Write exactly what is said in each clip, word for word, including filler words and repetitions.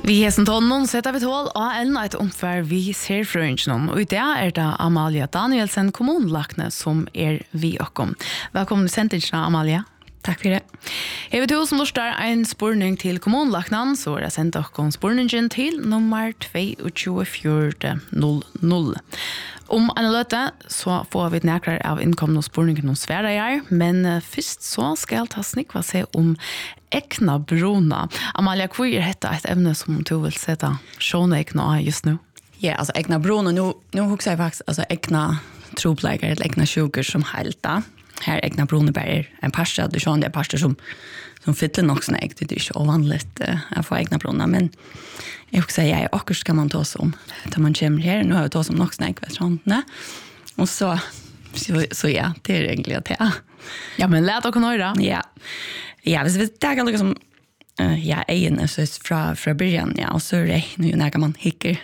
Vi är som tonnon sätter vi tål och ännu ett omfär vi ser fröringen och det är det Amalia Danielsen kommunlakne som är vi och om. Välkommen till Centerna Amalia. Tack för det. Jag vet du som lustar en spurning till kommunlaknan så är det sendt och spurningen till nummer två fyra noll noll. Om en löte så får vi näkrar av inkomna spurningen om Sverige, men först så ska jag ta snikva sig om Ekna Brona. Amalia, hur är detta ett ämne som du vill sätta sjåna Ekna just nu? Ja, alltså Ekna Brona, nu, nu huxar jag faktiskt alltså Ekna troplägare eller Ekna sjuker som helta. Här Ekna Brona är en pastor, du ser det är pastor som som fyller nog snägg, det är inte ovanligt uh, att få Ekna Brona, men jag huxar jag är akkurat ska man ta oss om när man kommer här, nu har vi ta oss om nog snägg vet du, och så, så så ja, det är egentligen det. Ja, men lät och höra. Ja. Ja, hvis vi tar något som uh, ja, egen så fra fra början ja, och så är det nu när man hickar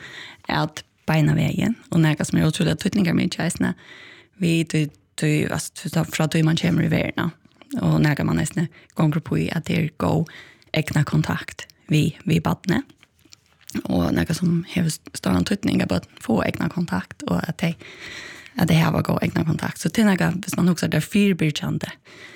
att beina vägen och när som är otroligt tutningar med tjejsna. Vi du du alltså fra då man kommer i världen och när man nästan gånger på att det gå äkna kontakt vi vi badne. Och när som har stor tutningar på att få äkna kontakt och att det att det här var gå äkna kontakt. Så till när hvis man också där fyrbyrkande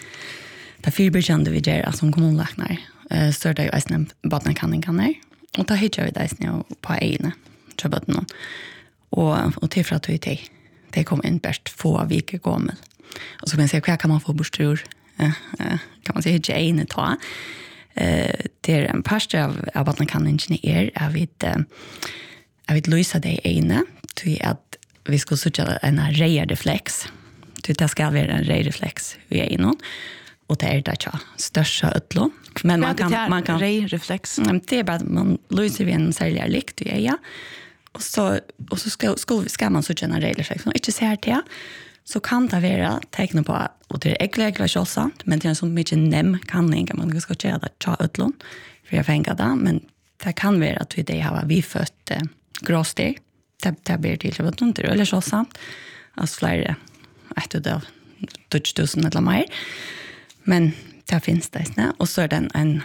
det fyrbyrkande vi gör som kommunlaknar eh, så är det ju en badnakanningarna och då hittar vi det på ene tjabötterna och, och till för att det det kommer in bäst få veckor gammel och så kan man säga hva kan man få borstrur eh, eh, kan man säga hittar ene ta eh, det är en pastor av, av badnakanningarna är jag vet eh, jag vet lösa det ene till att vi ska söka en reireflex till det ska vara en reireflex vi är innan och det är det ja största ötlo men man kan man kan reflex det är bara att man löser vi en säljer likt ja ja och så och så ska ska, ska man så känna reflex och inte se här till så kan det vara tecken på och det är äckligt så sant men det är så mycket nem kan inte man ska köra det cha ötlo för jag tänker det men det kan vara att vi det har vi fött eh, gråsteg det det blir till så att inte eller så sant alltså flera ett och det tusen eller mer. Men det finns det snä och så är den en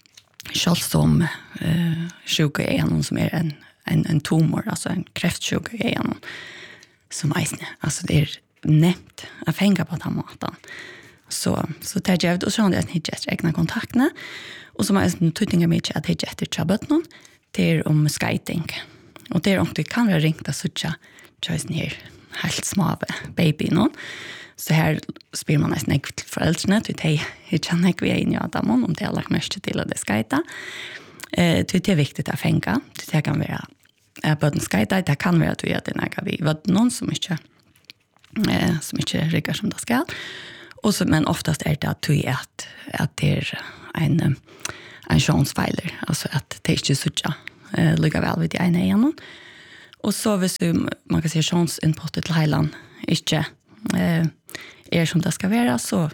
kölsom eh sjuka är någon som är en en en tumor alltså en kräftsjuka är någon som är snä alltså det är nätt att hänga på den maten. Så så det jag och så har det inte just egna kontakterna och som är tuttingar med att det jätte chabbat någon det är om skating. Och det är om det kan vara ringt att sucha choice ner helt små baby någon. Så här spyr man nästan inte till föräldrarna till det jag känner inte vi är inne i Adamon om det har lagt mest till att det skajta. Eh, det är viktigt att fänga. Det kan vara att böden skajta. Det kan vara att vi gör det när vi vet någon som inte, eh, som inte riggar som det ska. Och så, men oftast är det att vi att, att det är en, en chansfeiler. Alltså att det inte är så eh, lycka väl vid det ena igenom. Och så hvis du, man kan säga chansinputet till heilan inte eh, är som det ska vara så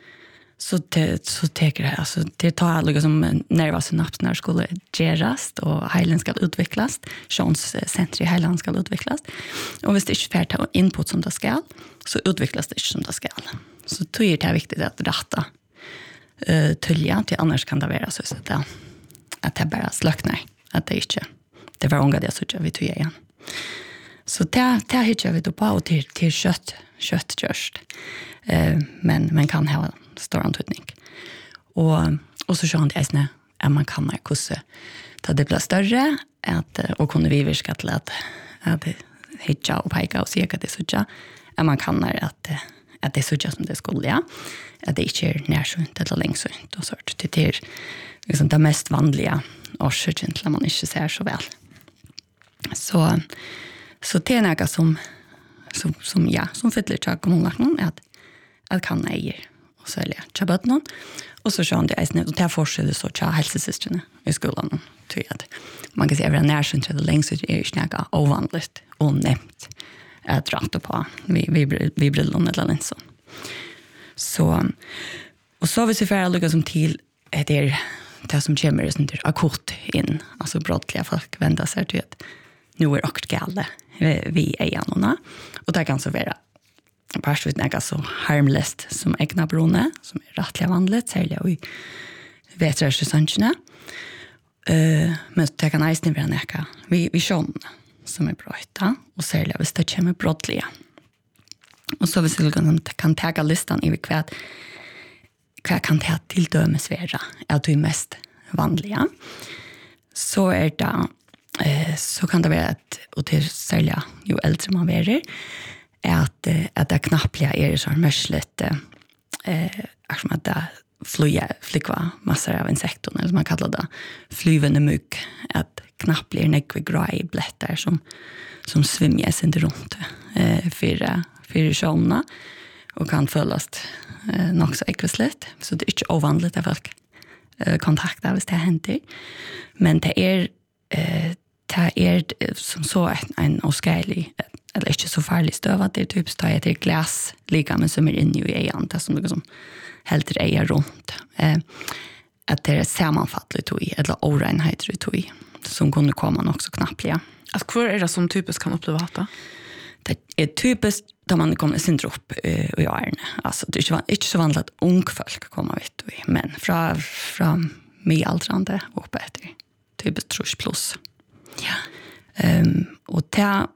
så det så tar det alltså det tar liksom nervsynapsen när skulle gerast och heilen ska utvecklas chanscentret i heilan ska utvecklas och hvis det inte får ta input som det ska så utvecklas det inte som det ska så tror jag det är viktigt att rätta eh tölja till annars kan det vara så att det, att det bara slöknar att det inte det var unga det så jag vet ju igen. Så det det hittar vi då på och till till kött kött just. Eh men man kan ha stor antydning. Och och så sjön det är att man kan när kusse ta det blir större att och kunde vi viska till att att hitta och peka och se att det så ja. Att man kan när att att det så just som det skulle ja. Att det inte är närsynt eller längsynt och sånt. Det är liksom det mest vanliga orsaken till att man inte ser så väl. Så så det är något som som som ja som fyller jag kommer någon att att kan äger och sälja chabbat någon och så sjön det är snett och där forskade så cha hälsosystrarna i skolan tror jag att man kan se över närsynt till det längst är ju snäga ovanligt och nämnt att rata på vi vi vi brillon eller något så så och så vi ser för lucka som till det är det som kommer är sånt akut in alltså brottliga folk vända sig till att nu är också galle vi är igen och det kan så vara parsvit något så harmlöst som Ekna Brona som är rättliga vanligt särskilt i vetrarsäsongerna Uh, men det kan eisen være nekka vi, vi skjønner som er brøyta, og særlig hvis det kommer brottlige. Og så hvis vi kan, kan tega listan i hva, hva kan det til dømes være, er det mest vanlige, så er det, eh, så kan det være at, og til særlig jo eldre man er, er at, at det knapplige er så mørslet, eh, er som at det flyga flikva massor av insekter eller som man kallar det flyvande mygg att knappt blir nekve grai blättar som som svimmer sig runt eh för för sjönna och kan föllas eh nog så ekvislet så det är inte ovanligt att folk eh kontakta hvis det händer men det är eh det är som så en oskärlig eller inte så farlig stöv att det är typ står ett glas lika men som är inne i igen det som liksom helt reier rundt. Eh, at det er sammanfattelig tog, eller orenheter tog, som kunne komme nok så knapplige. Alltså hva er det som typisk kan oppleva hatta? Det er typisk da man kommer sin dropp uh, i årene. Altså, det er ikke, ikke så vanlig at ung folk kommer vidt, men fra, fra midaldrande oppe etter. Typisk trus plus. Ja. Um, og det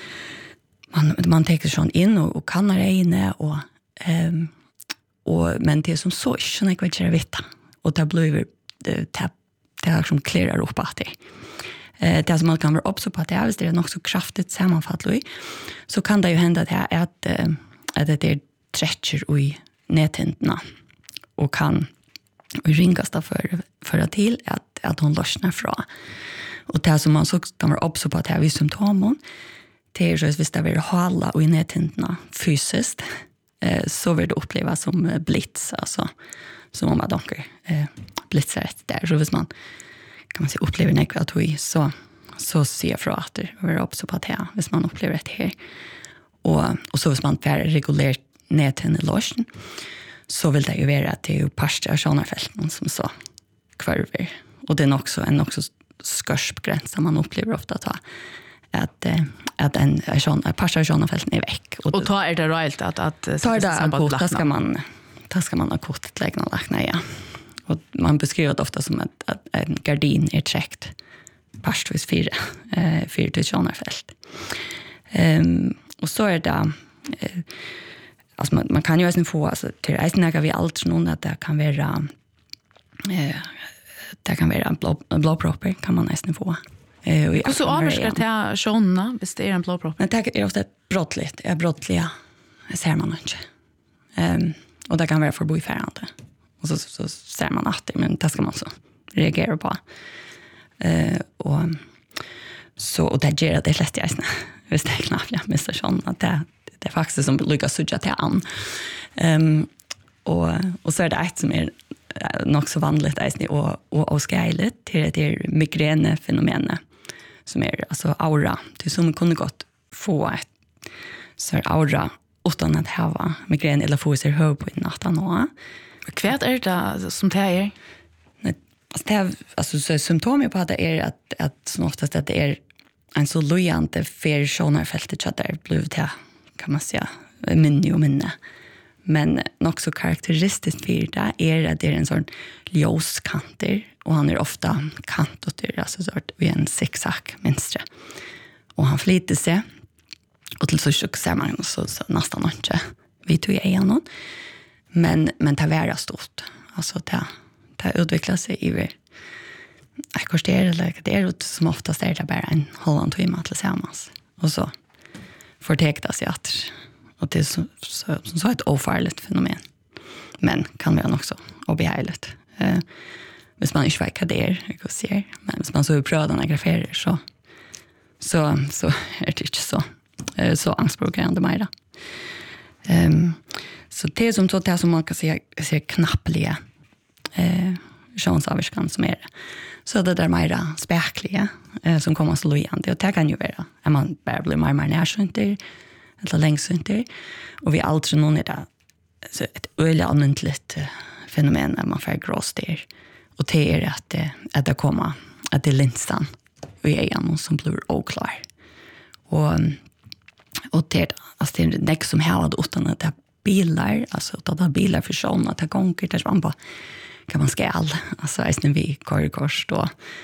man, man tenker sånn inn og, og kan regne og um, og men det som så ikke når jeg vet ikke vita og det blir det det det er som klarer opp at det eh det som man kan være oppså på at det er hvis det er nok så kraftigt sammanfattelig så kan det jo hende at det er at, at det er trekker i nedtintene og kan ringas da for, for til at, at hun løsner fra og det som man så kan være oppså på at det er vi symptomer det er så hvis det er hala i nedtintene fysiskt eh så vill det upplevas som blitz alltså som om man donker eh blitzar ett där så hvis man kan man säga upplever nekvat hui så så ser fra att det är också på att här hvis man upplever det här och och så hvis man får regulärt ner till en lotion så vill det ju vara att det är ju pasta sjönafälten som så kvarver och det är också en också skarp gräns som man upplever ofta att ha att att en sån pasta sjönafälten är veck och och ta är det rätt att att ta det akut då ska man då ska man akut lägga lackna ja och man beskriver det ofta som att, att en gardin är checkt pastvis fyra eh fyra till sjönafält ehm och så är det eh, alltså man, man kan ju alltså få alltså till reisnäga vi allt någon att det kan vara eh det kan vara en blå blåpropp kan man nästan få. Eh och och så avskar det sjönna hvis det är en blåpropp. Men det är ofta brottligt, är brottliga ser man inte. Ehm och det kan vara förbifärande. Och så, så så ser man att det men det ska man så reagera på. Eh och så och det ger det lätt jag visst det är knappt jag missar sån att det det är faktiskt som lyckas suga till an. Ehm och och så är det ett som är nog så vanligt är och och oskärligt till det är migränefenomenet som är alltså aura det som kunde gott få ett så är aura utan att ha migrän eller få sig hög på natten och Kvärt är det som det är? Alltså det är alltså så symptom på att det är att att som oftast att det är en så lojante för sjönafältet att det blir det kan man säga minne och minne. Men nog så karaktäristiskt för det är att det är en sån ljóskanter och han är ofta kantåt alltså sort vid en zigzag mönster. Och han flyter sig och till så ser man så, så nästan inte vi tog igenom. Men men det var stort. Alltså det det utvecklar sig i vi jag kostar eller det är ut som oftast är det bara en halvan timme tillsammans. Och så förtäckta sig att och det är så, så, så, så ett ofarligt fenomen. Men kan vara också obehagligt. Eh, hvis man inte vet vad det är, jag kan se. Men hvis man så är prövarna graferer så, så, så är det inte så, eh, så angstprovocerande mer. Um, så det är som så det som man kan se, se knappliga eh, sjönsaverskan som är det. Så det där mer späkliga eh, som kommer så lojande. Och det kan ju vara att man bara blir mer mer närsynt eller längsynt. Och vi alltid någon är det så ett öliga allmäntligt fenomen när man får gråstir. Och det är att det, att det kommer att det är linstan i egen som blir oklar. Och, och det, alltså det är det som har det utan att det är bilar, alltså att det är bilar för sådana, att det är gånger där man bara kan man skall, alltså är vi kör kors då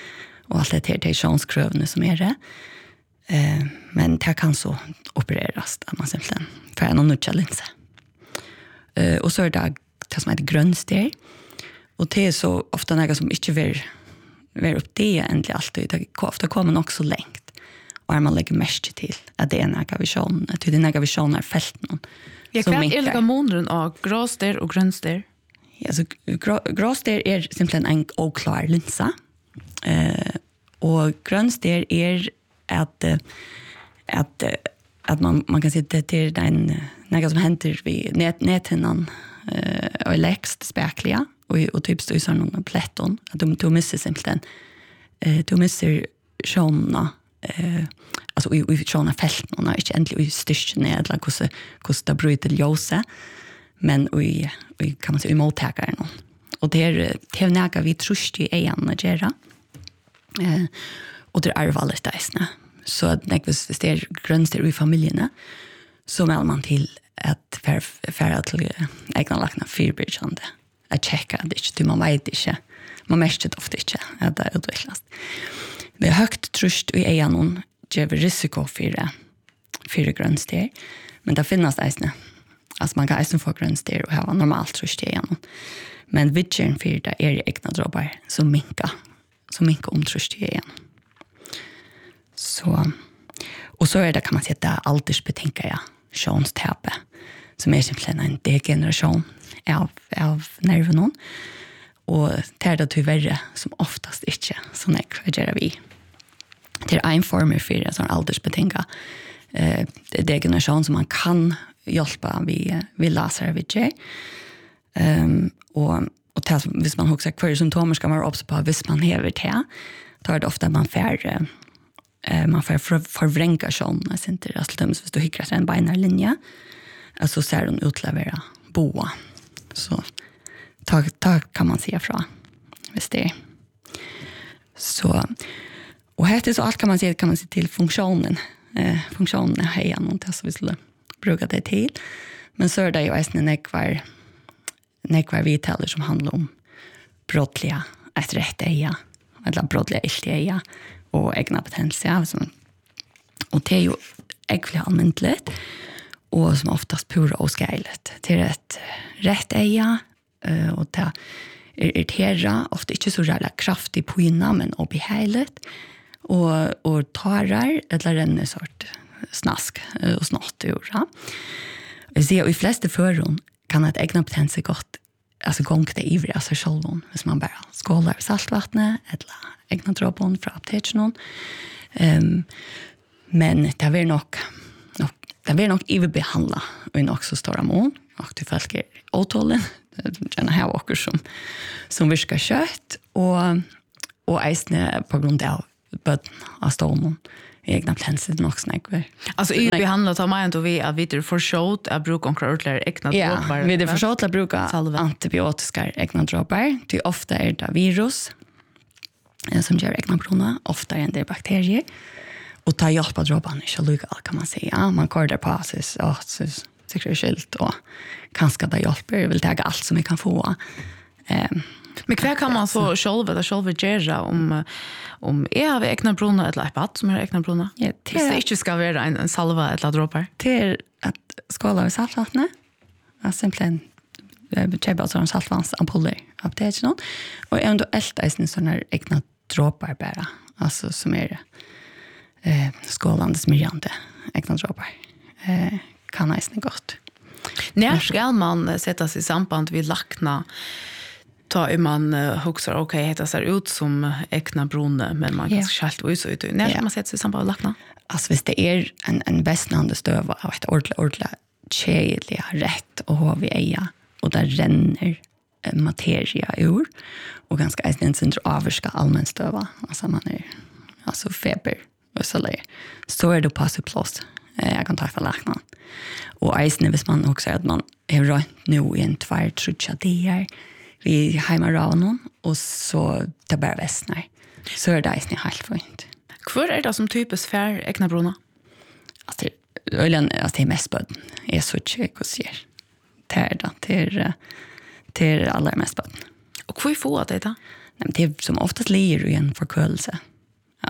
och allt det här tejtionskrövna som är det. Eh, men det kan så opereras att man simpelthen får en nutja linse. Eh, och så är det det som heter grönster. Och det är så ofta något som inte vill vara upp det egentligen alltid. Det ofta kommer nog så längt. Och man lägger mest till att det är några vision. Att det är några visioner fälten. Ja, vad är det månaden av gråster och grönster? Ja, så grå, gråster är simpelthen en oklar linsa. Eh, och grönster är att, att, att man, man kan sitta till den, något som händer vid nät, näthinnan eh, och är läxt späkliga. Och, och typ står i sådana plätton. Att de, de missar simpelthen. Eh, de missar sjåna. Eh, alltså i, i sjåna fälten. Inte äntligen i styrken eller hur det bryter ljóset. Men i, i, kan man säga, i mottäkaren. Och det är, det är något vi trust i egen att göra. Eh, och det är arvalet där. Så att när det är grönster i familjerna så menar man till att färra till egna lakna fyrbrytjande. Att checka det inte, man vet inte. Man märker det ofta inte att det är utvecklas. Vi har högt trust i egen ger risiko för, för grönster. Men det finns det. Alltså man kan även få grönster och ha normalt trust i egen. Men vidgen för det är egna droppar som minka. Som minka om trust i egen. Så, och så är det kan man säga att aldersbetänka ja, sjönstäpe. Som är simpelthen en degeneration av, av nerven. Och det är det tyvärr som oftast inte så nekvar gör vi. Det är en form för en sån aldersbetänka eh, degeneration som man kan hjälpa vid, vid laservidger. Um, och och det, hvis man också kvar symptomer ska man vara obs på hvis man hever det. Då är det ofta man får eh, man får för, förvränka sån. Alltså inte alltså hvis du hickar en beinar linje. Alltså ser hon utlevera boa. Så ta, ta kan man se från. Visst det. Så och här är så allt kan man se kan man se till funktionen. Eh, funktionen är här något så vi skulle bruka det till. Men så är det ju en nekvar nekvar vitaler som handlar om brottliga ett rätt eja eller brottliga ilti eja och egna potential som och det är ju äckligt allmäntligt och som oftast pura och skailet till ett rätt eja och det är irritera ofta inte så jävla kraftig på innan men obehagligt och och tarar eller en sort snask och snott ur. Vi ser i flesta förron kan ett egna potential gott alltså gång det ivriga sig själv hvis man bara skålar saltvattnet eller egna droppon från apoteken. Um, men det är nog nog det är nog iverbehandla och nog så stora mån och till folk är otålen den här åker som som viskar kött och och äsne på grund av bötten av stormen egna planser nog snackar. Alltså i behandla tar man inte vi att vi det försökt att bruka konkret egna droppar. Ja, vi det försökt att bruka antibiotiska egna droppar. Det ofta är det virus som gör egna bruna, ofta är det bakterier. Och ta hjälp av dropparna så lugg kan man säga. Man kör på så och så tycker jag skilt och kanske det hjälper. Jag vill ta allt som vi kan få. Ehm Men kvar kan man så själv eller själv göra om om är av egna bruna eller iPad som är egna bruna. Ja, det är inte ska vara en, en salva eller droppar. Det är att skåla med saltvatten. Alltså simpelthen köpa sådana saltvannsampuller av det någon och ändå eldäsning sådana egna droppar bara. Alltså som är eh skålande smyrjande egna droppar. Eh kan nästan gott. När ska man sätta sig i samband vid lackna ta i man uh, huxar okej okay, det ser ut som egna brunne men man kan yeah. skalt ut så ut. När ska yeah. man sätta sig i samband med lackna? Alltså hvis det är en en bästnande stöva av ett ordentligt ordentligt kedliga rätt och har vi eja och där renner materia ur och ganska en centrum avska allmän stöva alltså man är alltså feber och så där så är det på sig plats jag kan ta för lackna och isen hvis man också att man är rätt nu i en tvär trutcha det vi hemma ranon och så det bara västnar. Så är det isen helt fint. Kvar är det som typiskt för egna bruna? Alltså ölen alltså det är mest böden. Är så tjockt och ser. Det är det till till allra mest böden. Och hur får det då? Nej, det är som oftast lir i en förkölelse.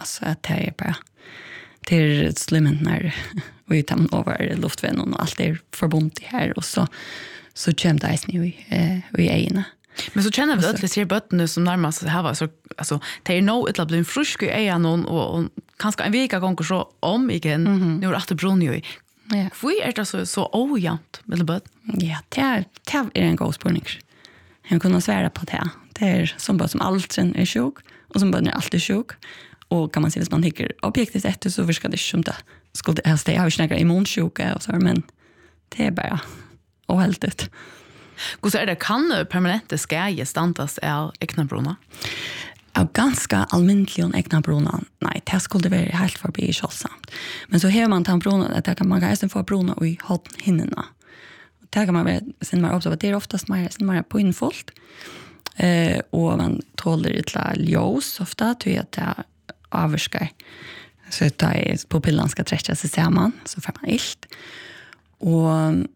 alltså att det är bara till slimmen när vi tar över luftvännen och allt är förbundet här och så så kommer det nu i eh, i egna. Men så känner vi att det ser bötterna som närmast här var så alltså det är nog ett bli frisk i egen någon och, och kanske en vecka gånger så om igen mm-hmm. nu att det brunn ju. Ja. För är det så så ojämnt med böt. Ja, det är det är en god spårning. Jag kunde svära på det. Det är som bara som allt är sjuk och som bara är alltid sjuk. Och kan man säga att man tycker objektivt efter så ska det inte skulle det här jag har snackat immunsjuka och så men det är bara ohältigt. Hur så är det kan permanente skär stannas är eknabrona? Ja, ganska allmäntligen eknabrona. Nej, det skulle vara helt förbi kölsamt. Men så har man tambrona att det kan man kan få brona i hinnorna. Det kan man väl sen man också att det är oftast mer sen mer på infullt. Eh och man tåler lite ljus ofta till att det avskar. Så det är pupillen ska stretcha sig samman så får man ilt. Och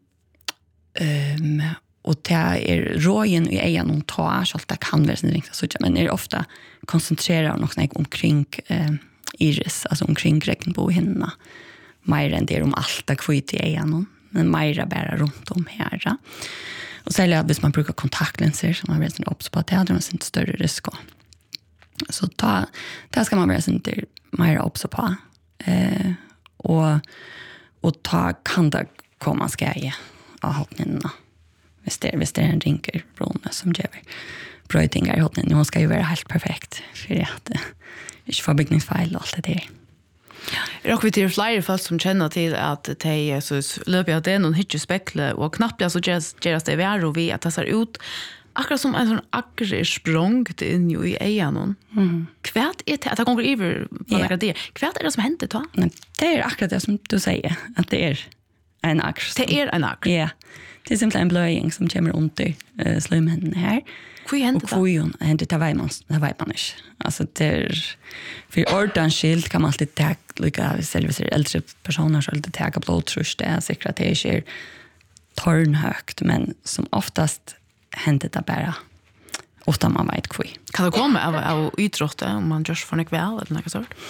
ehm och det är rågen i egen och ta så att det kan vara sin riktigt så men är ofta koncentrerar något snack omkring eh, iris alltså omkring regnbågshinnorna. Mer än det om allt är kvitt i egen men mer bara runt om här. Och så är det man brukar kontaktlinser som man vet obs på att det har en större risk. Så ta där ska man vara inte mer obs på. Eh och och ta kan det komma skäje av hotninna. Hvis det, hvis det er en rinker brune som gjør brøytingar i hotningen. Hon ska ju vara helt perfekt för att det inte får byggningsfeil och allt det där. Ja. Och vi till flera folk som känner till att det är så löper jag det någon hitche spekle och knappt så görs det värre och vi att det ser ut akkurat som en sån akkurat språngt in i egen. Mm. Kvärt är det att jag går över på några det. Kvärt är det som händer då? Det är akkurat det som du säger att det är en akkurat. Det är en akkurat. Ja. Det är simpelthen en blöjning som kommer under uh, slimhinnen här. Hur händer det? Och hur händer det? Det vet man, det vet man inte. Alltså det är, för ordanskilt kan man alltid ta, lika själva sig äldre personer så alltid ta blodtrust. Det är säkert att det inte är tornhögt, men som oftast händer det bara utan man vet hur. Kan det komma av, av ytrått om man görs för något väl eller något sånt?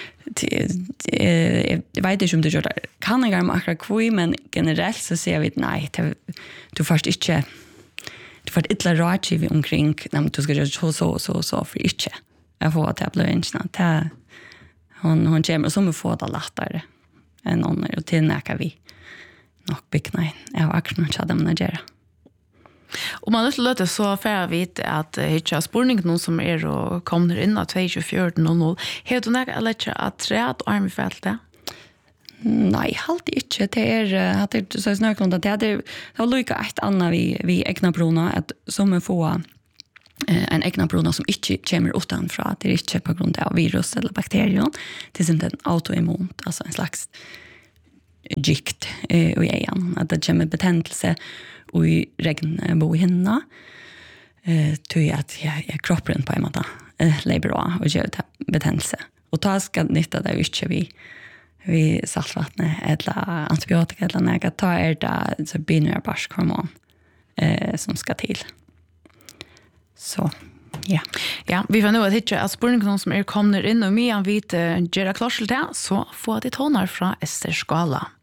Jag vet inte om du gör det. Kan jag göra akkurat kvui, men generellt så ser vi att nej, du först inte du får ytterligare rådgiv omkring när du ska göra så, så, så, så, för inte. Jag får att jag blir inte. Hon, hon kommer som att få det lättare än någon, och till näka vi nog byggna in. Jag har akkurat något att man göra. Om man inte låter så får vi att hitta spårning någon som är och kommer in av två fyra noll noll. Har du något att lägga att träd och armfält det? Nej, halt inte. Det är att det så snöklunda det är det har lika ett annat vi vi egna bruna att som en få en egna bruna som inte kommer utanför. Det är inte på grund av virus eller bakterier. Det är inte en autoimmunt, alltså en slags gikt eh, och igen att det kommer betändelse och i regnbågshinnorna eh, tror jag att jag, jag kroppen på en måte eh, lever bra och gör det betändelse. Och ta ska nytta det inte vi vi saltvatten eller antibiotika eller något. Ta är det så binära barshormon eh, som ska till. Så, ja. Ja, vi får nu att hitta att spårningen som är kommer in och med en vit uh, gera klarsel det så får det tonar från Ester Skala.